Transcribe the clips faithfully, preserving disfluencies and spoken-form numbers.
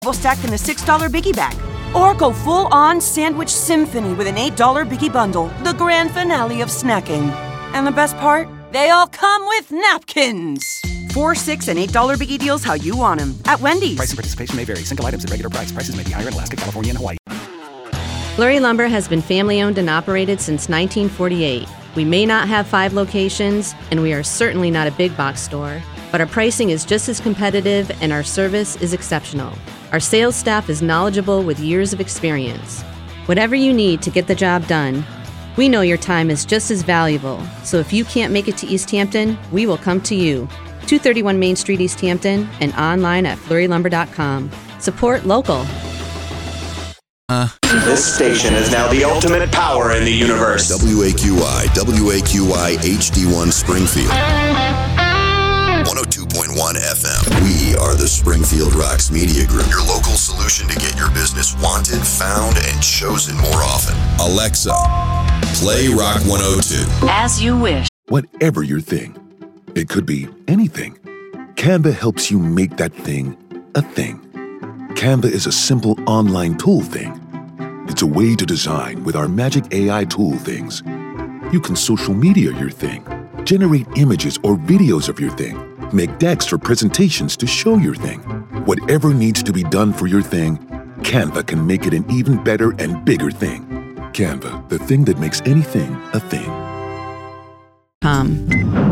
stacked in a six dollar biggie bag. Or go full-on sandwich symphony with an eight dollar biggie bundle, the grand finale of snacking. And the best part? They all come with napkins. Four, six, and eight dollar biggie deals how you want them at Wendy's. Price and participation may vary. Single items at regular price. Prices may be higher in Alaska, California, and Hawaii. Fleury Lumber has been family-owned and operated since nineteen forty-eight. We may not have five locations, and we are certainly not a big box store, but our pricing is just as competitive and our service is exceptional. Our sales staff is knowledgeable with years of experience. Whatever you need to get the job done, we know your time is just as valuable, so if you can't make it to East Hampton, we will come to you. two thirty-one Main Street, East Hampton, and online at fleury lumber dot com. Support local. Uh. This station is now the ultimate power in the universe. W A Q I, W A Q I H D one Springfield. one oh two point one F M. We are the Springfield Rocks Media Group, your local solution to get your business wanted, found, and chosen more often. Alexa, play Rock one oh two. As you wish. Whatever your thing, it could be anything. Canva helps you make that thing a thing. Canva is a simple online tool thing. It's a way to design with our magic A I tool things. You can social media your thing, generate images or videos of your thing, make decks for presentations to show your thing. Whatever needs to be done for your thing, Canva can make it an even better and bigger thing. Canva, the thing that makes anything a thing. Um.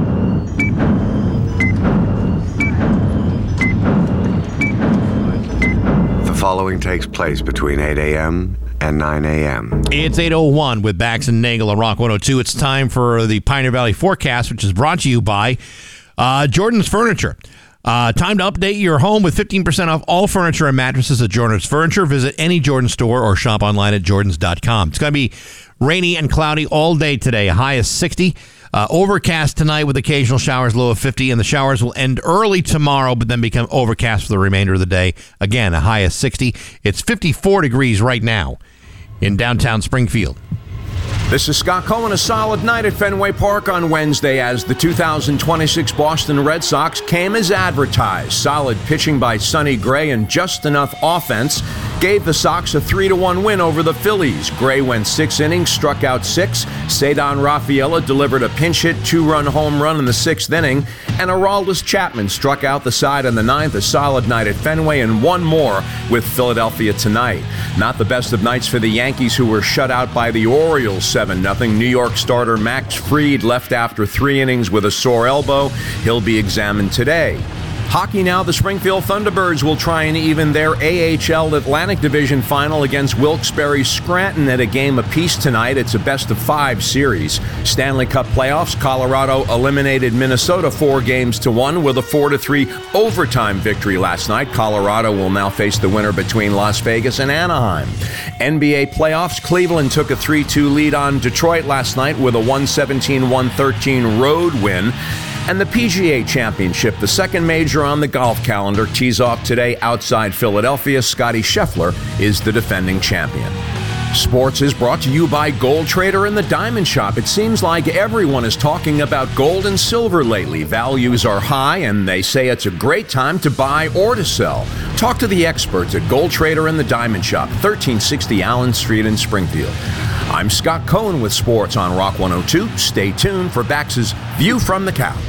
The following takes place between eight a.m. and nine a.m. It's eight oh one with Bax and Nagel on Rock one oh two. It's time for the Pioneer Valley Forecast, which is brought to you by uh, Jordan's Furniture. Uh, time to update your home with fifteen percent off all furniture and mattresses at Jordan's Furniture. Visit any Jordan store or shop online at jordans dot com. It's going to be rainy and cloudy all day today. A high of sixty. Uh, overcast tonight with occasional showers, low of fifty, and the showers will end early tomorrow, but then become overcast for the remainder of the day. Again, a high of sixty. It's fifty-four degrees right now in downtown Springfield. This is Scott Cohen. A solid night at Fenway Park on Wednesday as the two thousand twenty-six Boston Red Sox came as advertised. Solid pitching by Sonny Gray and just enough offense gave the Sox a three to one win over the Phillies. Gray went six innings, struck out six. Cedar Rafaela delivered a pinch hit two-run home run in the sixth inning, and Aroldis Chapman struck out the side in the ninth. A solid night at Fenway, and one more with Philadelphia tonight. Not the best of nights for the Yankees, who were shut out by the Orioles seven nothing. New York starter Max Fried left after three innings with a sore elbow. He'll be examined today. Hockey now, the Springfield Thunderbirds will try and even their A H L Atlantic Division final against Wilkes-Barre Scranton at a game apiece tonight. It's a best-of-five series. Stanley Cup playoffs, Colorado eliminated Minnesota four games to one with a four to three overtime victory last night. Colorado will now face the winner between Las Vegas and Anaheim. N B A playoffs, Cleveland took a three two lead on Detroit last night with a one seventeen one thirteen road win. And the P G A Championship, the second major on the golf calendar, tees off today outside Philadelphia. Scotty Scheffler is the defending champion. Sports is brought to you by Gold Trader and the Diamond Shop. It seems like everyone is talking about gold and silver lately. Values are high, and they say it's a great time to buy or to sell. Talk to the experts at Gold Trader and the Diamond Shop, thirteen sixty Allen Street in Springfield. I'm Scott Cohen with Sports on Rock one oh two. Stay tuned for Bax's View from the Couch.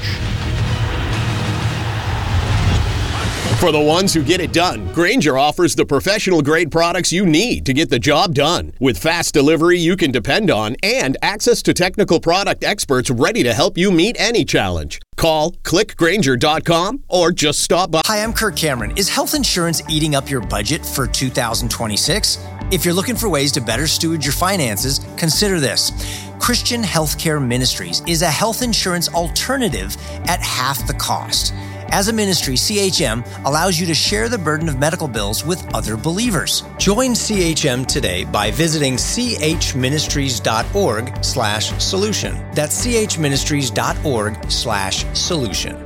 For the ones who get it done, Grainger offers the professional-grade products you need to get the job done. With fast delivery you can depend on and access to technical product experts ready to help you meet any challenge. Call click grainger dot com or just stop by. Hi, I'm Kirk Cameron. Is health insurance eating up your budget for two thousand twenty-six? If you're looking for ways to better steward your finances, consider this. Christian Healthcare Ministries is a health insurance alternative at half the cost. As a ministry, C H M allows you to share the burden of medical bills with other believers. Join C H M today by visiting chministries dot org slash solution. That's chministries dot org slash solution.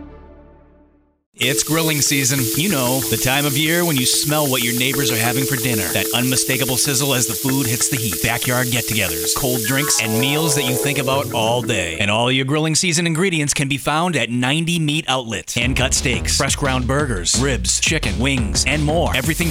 It's grilling season. You know, the time of year when you smell what your neighbors are having for dinner. That unmistakable sizzle as the food hits the heat. Backyard get-togethers, cold drinks, and meals that you think about all day. And all your grilling season ingredients can be found at ninety Meat Outlet. Hand-cut steaks, fresh ground burgers, ribs, chicken, wings, and more. Everything